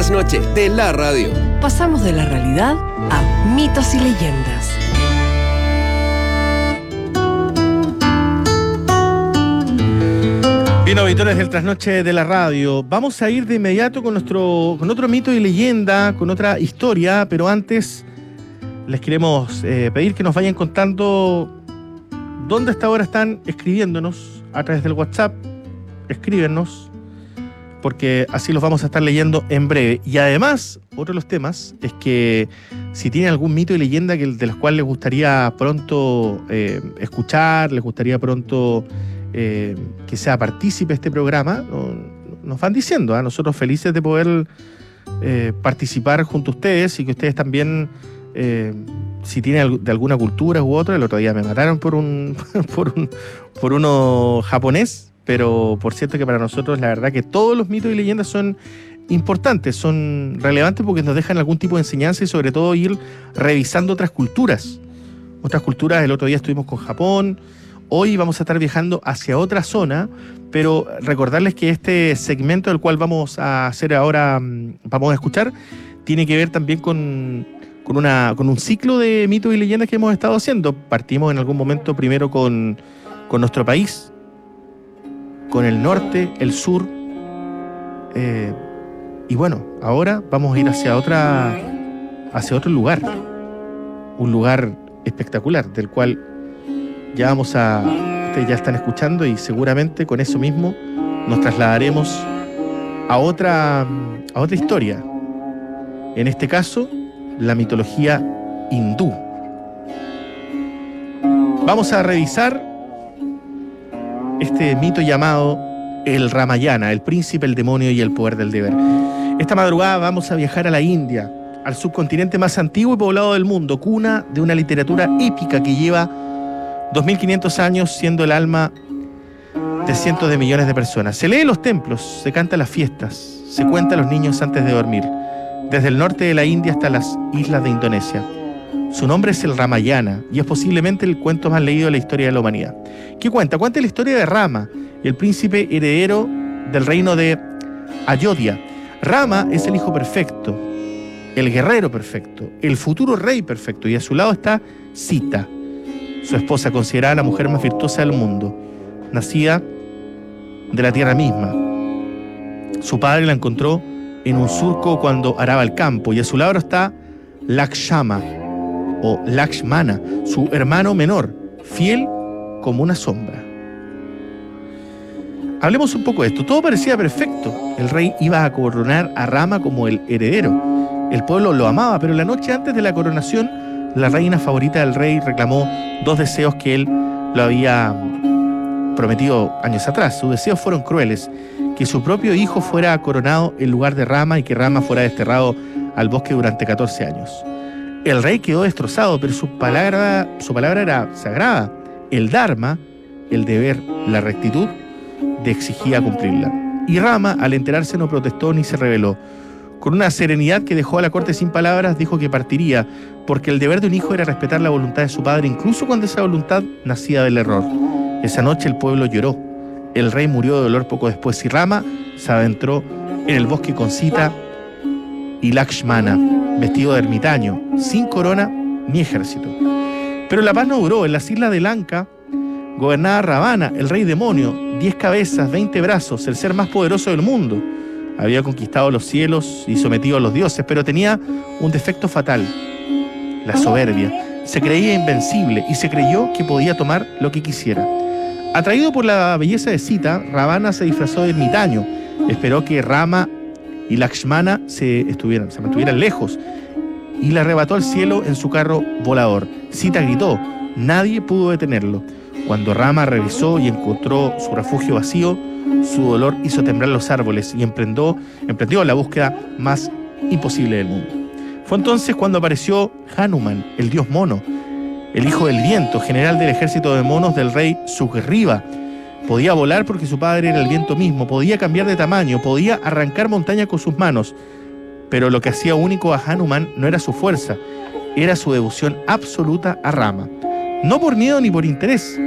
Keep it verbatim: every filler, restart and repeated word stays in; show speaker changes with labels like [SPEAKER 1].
[SPEAKER 1] trasnoche de la radio.
[SPEAKER 2] Pasamos de la realidad a mitos y leyendas.
[SPEAKER 3] Bien, auditores del trasnoche de la radio, vamos a ir de inmediato con nuestro, con otro mito y leyenda, con otra historia, pero antes les queremos eh, pedir que nos vayan contando dónde hasta ahora están escribiéndonos a través del WhatsApp. Escríbenos, porque así los vamos a estar leyendo en breve. Y además, otro de los temas es que si tienen algún mito y leyenda que, de los cuales les gustaría pronto eh, escuchar, les gustaría pronto eh, que sea partícipe este programa, no, nos van diciendo, ¿eh? Nosotros felices de poder eh, participar junto a ustedes y que ustedes también, eh, si tienen de alguna cultura u otra. El otro día me mataron por un por un por uno japonés. Pero por cierto que para nosotros la verdad que todos los mitos y leyendas son importantes, son relevantes porque nos dejan algún tipo de enseñanza y sobre todo ir revisando otras culturas. Otras culturas, el otro día estuvimos con Japón, hoy vamos a estar viajando hacia otra zona, pero recordarles que este segmento del cual vamos a hacer ahora, vamos a escuchar, tiene que ver también con, con, una, con un ciclo de mitos y leyendas que hemos estado haciendo. Partimos en algún momento primero con, con nuestro país, con el norte, el sur, eh, y bueno, ahora vamos a ir hacia otra, hacia otro lugar, un lugar espectacular, del cual ya vamos a, ustedes ya están escuchando y seguramente con eso mismo nos trasladaremos a otra, a otra historia, en este caso, la mitología hindú. Vamos a revisar este mito llamado el Ramayana, el príncipe, el demonio y el poder del deber. Esta madrugada vamos a viajar a la India, al subcontinente más antiguo y poblado del mundo, cuna de una literatura épica que lleva dos mil quinientos años siendo el alma de cientos de millones de personas. Se lee en los templos, se canta en las fiestas, se cuenta a los niños antes de dormir, desde el norte de la India hasta las islas de Indonesia. Su nombre es el Ramayana y es posiblemente el cuento más leído de la historia de la humanidad. ¿Qué cuenta? Cuenta la historia de Rama, el príncipe heredero del reino de Ayodhya. Rama es el hijo perfecto, el guerrero perfecto, el futuro rey perfecto, y a su lado está Sita, su esposa, considerada la mujer más virtuosa del mundo, nacida de la tierra misma. Su padre la encontró en un surco cuando araba el campo, y a su lado está Lakshmana, o Lakshmana, su hermano menor, fiel como una sombra. Hablemos un poco de esto. Todo parecía perfecto. El rey iba a coronar a Rama como el heredero. El pueblo lo amaba, pero la noche antes de la coronación, la reina favorita del rey reclamó dos deseos que él lo había prometido años atrás. Sus deseos fueron crueles: que su propio hijo fuera coronado en lugar de Rama y que Rama fuera desterrado al bosque durante catorce años. El rey quedó destrozado, pero su palabra, su palabra era sagrada. El Dharma, el deber, la rectitud, le exigía cumplirla. Y Rama, al enterarse, no protestó ni se rebeló. Con una serenidad que dejó a la corte sin palabras, dijo que partiría, porque el deber de un hijo era respetar la voluntad de su padre, incluso cuando esa voluntad nacía del error. Esa noche el pueblo lloró. El rey murió de dolor poco después y Rama se adentró en el bosque con Sita y Lakshmana, vestido de ermitaño, sin corona ni ejército. Pero la paz no duró. En las islas de Lanka gobernaba Ravana, el rey demonio, diez cabezas, veinte brazos, el ser más poderoso del mundo. Había conquistado los cielos y sometido a los dioses, pero tenía un defecto fatal: la soberbia. Se creía invencible y se creyó que podía tomar lo que quisiera. Atraído por la belleza de Sita, Ravana se disfrazó de ermitaño. Esperó que Rama y Lakshmana se, estuvieran, se mantuvieran lejos y la arrebató al cielo en su carro volador. Sita gritó. Nadie pudo detenerlo. Cuando Rama revisó y encontró su refugio vacío, su dolor hizo temblar los árboles y emprendió, emprendió la búsqueda más imposible del mundo. Fue entonces cuando apareció Hanuman, el dios mono, el hijo del viento, general del ejército de monos del rey Sugriva. Podía volar porque su padre era el viento mismo, podía cambiar de tamaño, podía arrancar montañas con sus manos, pero lo que hacía único a Hanuman no era su fuerza, era su devoción absoluta a Rama. No por miedo ni por interés,